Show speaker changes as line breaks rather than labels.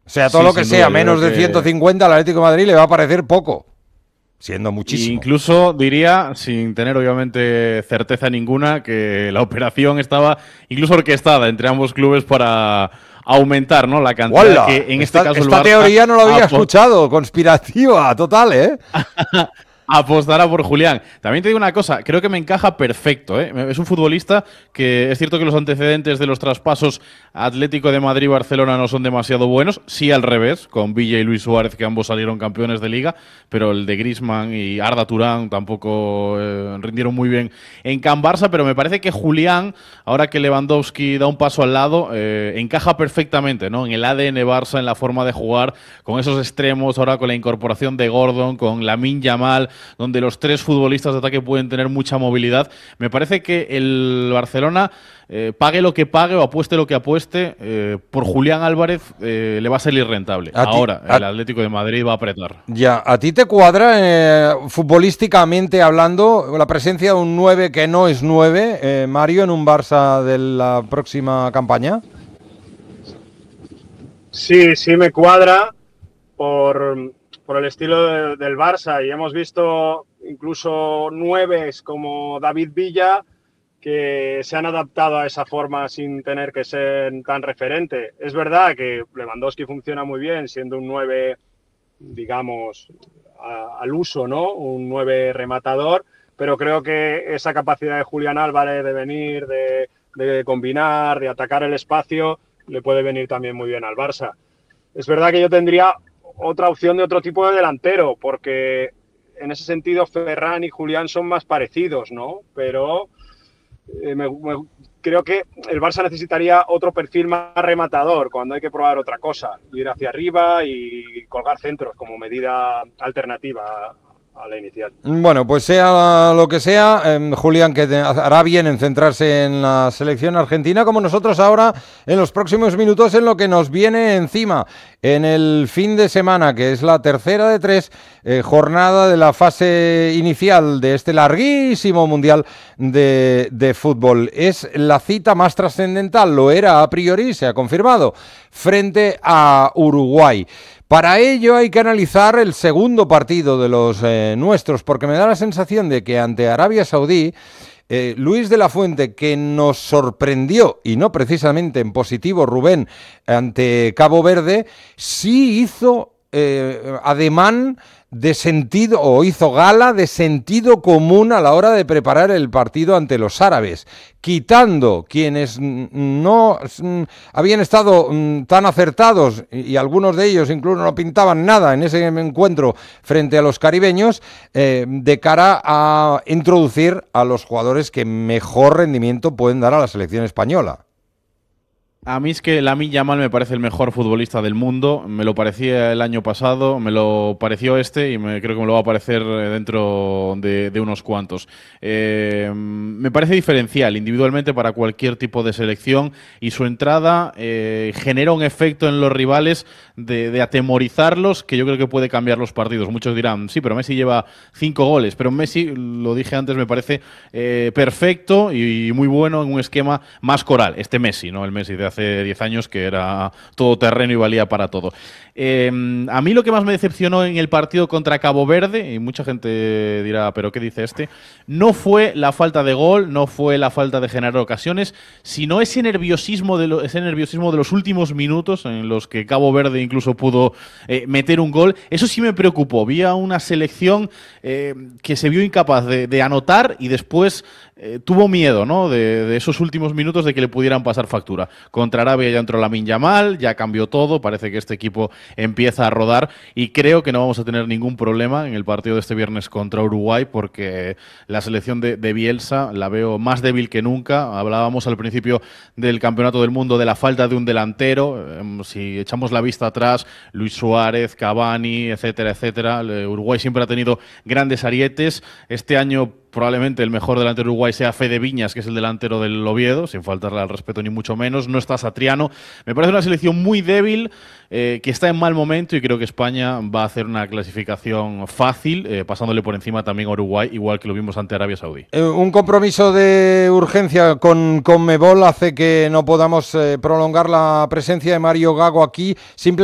O sea, todo
Sí,
lo que
sin
sea
duda,
menos de 150 al Atlético de Madrid le va a parecer poco, siendo muchísimo.
Incluso diría, sin tener obviamente certeza ninguna, que la operación estaba incluso orquestada entre ambos clubes para aumentar, ¿no?, la cantidad que
¡Hola!
en este caso el
Esta
Barça
teoría no la había escuchado, conspirativa, total, ¿eh?
apostará por Julián. También te digo una cosa, creo que me encaja perfecto, ¿eh? Es un futbolista que es cierto que los antecedentes de los traspasos Atlético de Madrid-Barcelona no son demasiado buenos, sí al revés, con Villa y Luis Suárez, que ambos salieron campeones de Liga, pero el de Griezmann y Arda Turán tampoco rindieron muy bien en Can Barça, pero me parece que Julián, ahora que Lewandowski da un paso al lado, encaja perfectamente, ¿no?, en el ADN Barça, en la forma de jugar, con esos extremos, ahora con la incorporación de Gordon, con Lamine Yamal, donde los tres futbolistas de ataque pueden tener mucha movilidad. Me parece que el Barcelona, pague lo que pague o apueste lo que apueste, por Julián Álvarez le va a salir rentable. Ahora, el Atlético de Madrid va a apretar.
Ya, ¿a ti te cuadra futbolísticamente hablando la presencia de un 9 que no es 9, Mario, en un Barça de la próxima campaña?
Sí, sí me cuadra por el estilo del Barça, y hemos visto incluso nueves como David Villa que se han adaptado a esa forma sin tener que ser tan referente. Es verdad que Lewandowski funciona muy bien siendo un 9, digamos, al uso, ¿no? Un 9 rematador, pero creo que esa capacidad de Julián Álvarez de venir, de combinar, de atacar el espacio, le puede venir también muy bien al Barça. Es verdad que yo tendría otra opción de otro tipo de delantero, porque en ese sentido Ferran y Julián son más parecidos, ¿no? Pero creo que el Barça necesitaría otro perfil más rematador cuando hay que probar otra cosa, ir hacia arriba y colgar centros como medida alternativa a la inicial.
Bueno, pues sea lo que sea, Julián, que hará bien en centrarse en la selección argentina, como nosotros ahora en los próximos minutos en lo que nos viene encima, en el fin de semana, que es la tercera de 3 jornada de la fase inicial de este larguísimo Mundial de Fútbol. Es la cita más trascendental, lo era a priori, se ha confirmado, frente a Uruguay. Para ello hay que analizar el segundo partido de los nuestros, porque me da la sensación de que ante Arabia Saudí, Luis de la Fuente, que nos sorprendió, y no precisamente en positivo, Rubén, ante Cabo Verde, sí hizo ademán de sentido, o hizo gala de sentido común a la hora de preparar el partido ante los árabes, quitando quienes no habían estado tan acertados, y algunos de ellos incluso no pintaban nada en ese encuentro frente a los caribeños, de cara a introducir a los jugadores que mejor rendimiento pueden dar a la selección española.
A mí es que Lamine Yamal me parece el mejor futbolista del mundo. Me lo parecía el año pasado, me lo pareció y creo que me lo va a parecer dentro de unos cuantos. Me parece diferencial individualmente para cualquier tipo de selección, y su entrada genera un efecto en los rivales de atemorizarlos, que yo creo que puede cambiar los partidos. Muchos dirán, sí, pero Messi lleva 5 goles. Pero Messi, lo dije antes, me parece perfecto y muy bueno en un esquema más coral. Este Messi, no el Messi de hace 10 años, que era todoterreno y valía para todo. A mí lo que más me decepcionó en el partido contra Cabo Verde, y mucha gente dirá, ¿pero qué dice este?, no fue la falta de gol, no fue la falta de generar ocasiones, sino ese nerviosismo de los últimos minutos, en los que Cabo Verde incluso pudo meter un gol. Eso sí me preocupó. Vi a una selección que se vio incapaz de anotar, y después tuvo miedo, ¿no?, de esos últimos minutos, de que le pudieran pasar factura. Contra Arabia ya entró Lamine Yamal, ya cambió todo, parece que este equipo empieza a rodar, y creo que no vamos a tener ningún problema en el partido de este viernes contra Uruguay, porque la selección de Bielsa la veo más débil que nunca. Hablábamos al principio del Campeonato del Mundo de la falta de un delantero. Si echamos la vista atrás, Luis Suárez, Cavani, etcétera, etcétera, Uruguay siempre ha tenido grandes arietes. Este año probablemente el mejor delantero de Uruguay sea Fede Viñas, que es el delantero del Oviedo, sin faltarle al respeto ni mucho menos. No está Satriano. Me parece una selección muy débil, que está en mal momento, y creo que España va a hacer una clasificación fácil, pasándole por encima también a Uruguay, igual que lo vimos ante Arabia Saudí.
Un compromiso de urgencia con Conmebol hace que no podamos prolongar la presencia de Mario Gago aquí. Simplemente